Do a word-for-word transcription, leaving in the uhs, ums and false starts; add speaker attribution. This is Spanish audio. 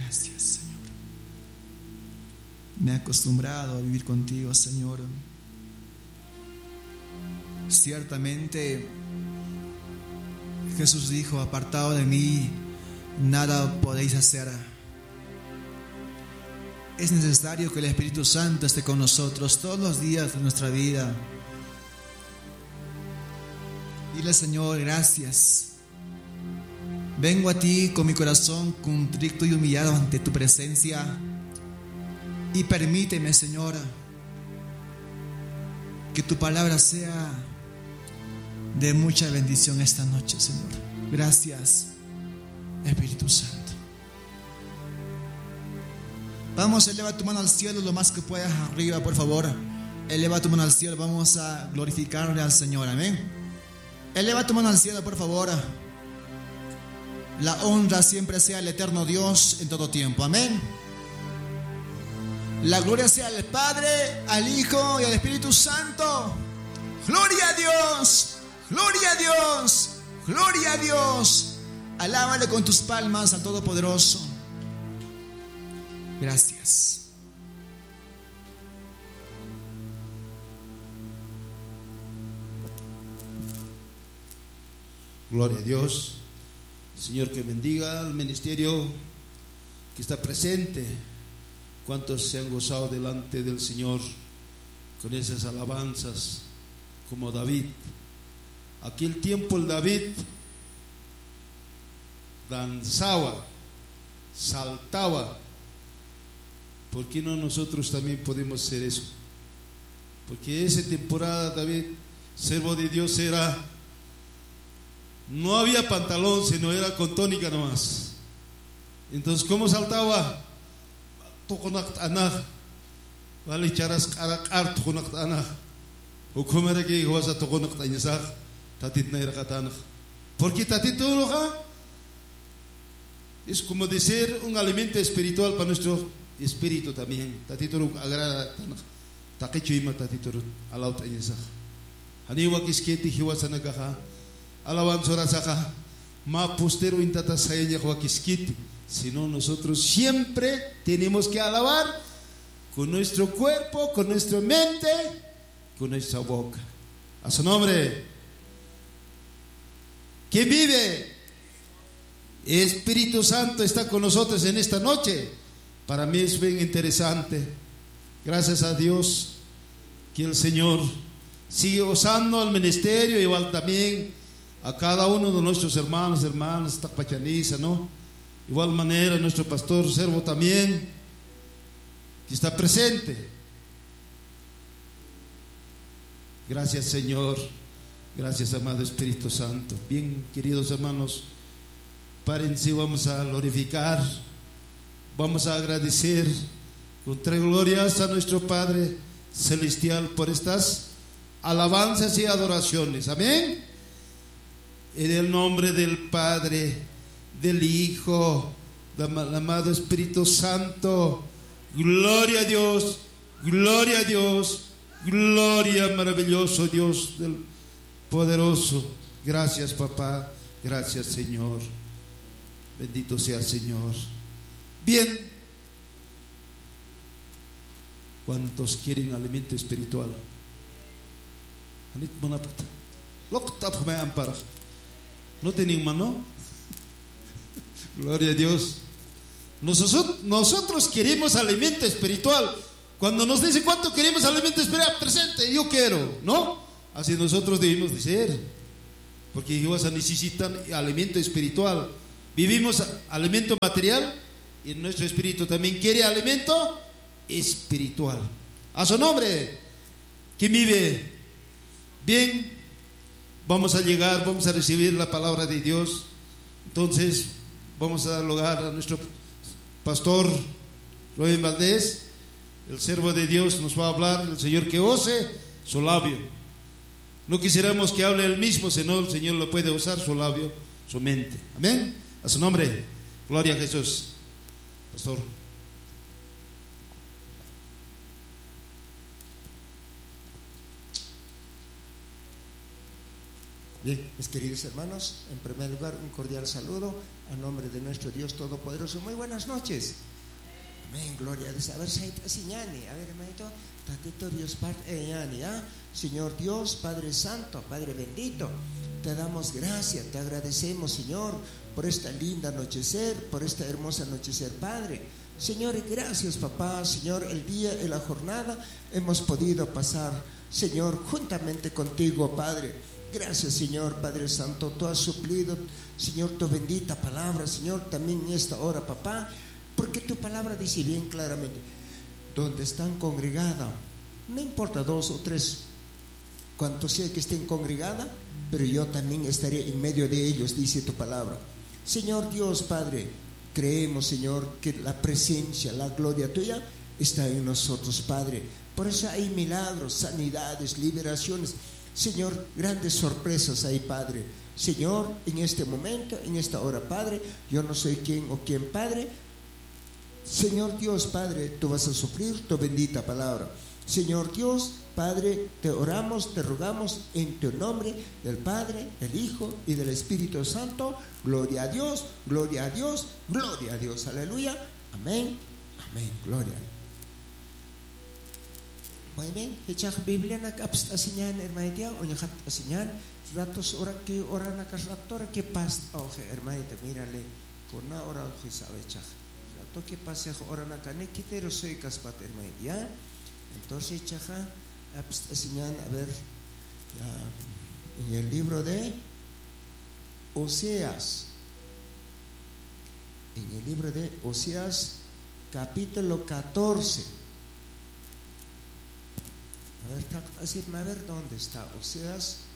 Speaker 1: Gracias, Señor. Me he acostumbrado a vivir contigo, Señor. Ciertamente Jesús dijo: apartado de mí, nada podéis hacer. Es necesario que el Espíritu Santo esté con nosotros todos los días de nuestra vida. Dile: Señor, gracias. Vengo a ti con mi corazón contrito y humillado ante tu presencia. Y permíteme, Señor, que tu palabra sea de mucha bendición esta noche, Señor. Gracias, Espíritu Santo. Vamos, eleva tu mano al cielo lo más que puedas arriba, por favor. Eleva tu mano al cielo, vamos a glorificarle al Señor, amén. Eleva tu mano al cielo, por favor. La honra siempre sea al eterno Dios en todo tiempo, amén. La gloria sea al Padre, al Hijo y al Espíritu Santo. Gloria a Dios, gloria a Dios, gloria a Dios. Alábale con tus palmas al Todopoderoso. Gracias.
Speaker 2: Gloria a Dios. Señor, que bendiga al ministerio que está presente. Cuántos se han gozado delante del Señor con esas alabanzas, como David. Aquel tiempo el David danzaba, saltaba. ¿Por qué no nosotros también podemos hacer eso? Porque esa temporada David, siervo de Dios, era, no había pantalón, sino era con tónica nomás. Entonces, ¿cómo saltaba? Tokonak anah, vale charas karak art tokonak anah. O como era que vas a tokonak tañasag, tatit na irakatanah. Porque tatit todo es como decir un alimento espiritual para nuestro espíritu también. Tatit todo agrada tanah. Takicho ima tatit todo alau tañasag. Haniwa kisketi hiwasanagaha. Alabanza orasaja, ma postero intata sayenya huaquiskiti. Sino nosotros siempre tenemos que alabar con nuestro cuerpo, con nuestra mente, con nuestra boca. A su nombre. ¿Quién vive? Espíritu Santo está con nosotros en esta noche. Para mí es bien interesante. Gracias a Dios que el Señor sigue usando el ministerio, igual también a cada uno de nuestros hermanos, hermanas, Tapachaniza, ¿no? Igual manera nuestro pastor servo también, que está presente. Gracias, Señor. Gracias, amado Espíritu Santo. Bien, queridos hermanos, párense, vamos a glorificar, vamos a agradecer con tres glorias a nuestro Padre Celestial por estas alabanzas y adoraciones. Amén. En el nombre del Padre, del Hijo, del amado Espíritu Santo. Gloria a Dios, gloria a Dios, gloria, maravilloso Dios del poderoso. Gracias, papá, gracias, Señor. Bendito sea, Señor. Bien, ¿cuántos quieren alimento espiritual? ¿No tienen mano? Gloria a Dios. Nosotros, nosotros queremos alimento espiritual. Cuando nos dice cuánto queremos alimento espiritual, presente, yo quiero, ¿no? Así nosotros debemos de ser. Porque ellos necesitan alimento espiritual. Vivimos alimento material y nuestro espíritu también quiere alimento espiritual. A su nombre. ¿Quién vive? Bien, vamos a llegar, vamos a recibir la palabra de Dios. Entonces vamos a dar lugar a nuestro pastor Rubén Valdés. El siervo de Dios nos va a hablar, el Señor que use su labio. No quisiéramos que hable él mismo, sino el Señor lo puede usar, su labio, su mente. Amén. A su nombre. Gloria a Jesús. Pastor.
Speaker 3: Bien, mis queridos hermanos, en primer lugar un cordial saludo a nombre de nuestro Dios Todopoderoso. Muy buenas noches. Amén, gloria a Dios. A ver, señani, a ver, hermanito, tatito Dios Padre, ¿ah? Señor Dios, Padre Santo, Padre bendito, te damos gracias, te agradecemos, Señor, por esta linda anochecer, por esta hermosa anochecer, Padre. Señor, y gracias, papá, Señor, el día y la jornada hemos podido pasar, Señor, juntamente contigo, Padre. Gracias, Señor, Padre Santo, tú has suplido, Señor, tu bendita palabra, Señor, también en esta hora, papá, porque tu palabra dice bien claramente, donde están congregadas, no importa dos o tres, cuanto sea que estén congregadas, pero yo también estaré en medio de ellos, dice tu palabra. Señor Dios, Padre, creemos, Señor, que la presencia, la gloria tuya está en nosotros, Padre. Por eso hay milagros, sanidades, liberaciones, Señor, grandes sorpresas hay, Padre. Señor, en este momento, en esta hora, Padre, yo no soy quien o quién, Padre. Señor Dios, Padre, tú vas a sufrir tu bendita palabra. Señor Dios, Padre, te oramos, te rogamos en tu nombre del Padre, del Hijo y del Espíritu Santo. Gloria a Dios, gloria a Dios, gloria a Dios. Aleluya. Amén, amén, gloria. Muy bien, echar Biblia na kaps asinyan hermanita, o nyakat asinyan, ratos ora que ora na kasratora que pas, oje hermanita, mírale, con una hora oje sabe echar. Rato que pase ora na kane kitero soy kaspat hermanita. Entonces chaja asinyan, a ver, ya, en el libro de Oseas, en el libro de Oseas, capítulo catorce. A ver, así, a ver dónde está Oseas,